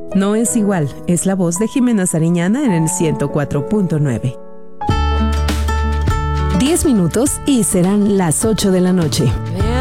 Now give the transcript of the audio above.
No es igual, es la voz de Jimena Sariñana en el 104.9. 10 minutos y serán las 8 de la noche.